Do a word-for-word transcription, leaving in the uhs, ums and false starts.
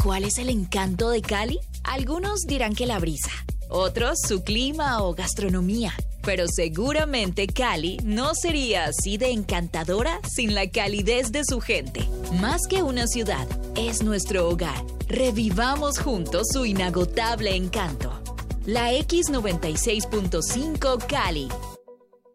¿Cuál es el encanto de Cali? Algunos dirán que la brisa, otros su clima o gastronomía. Pero seguramente Cali no sería así de encantadora sin la calidez de su gente. Más que una ciudad, es nuestro hogar. Revivamos juntos su inagotable encanto. La X noventa y seis punto cinco Cali.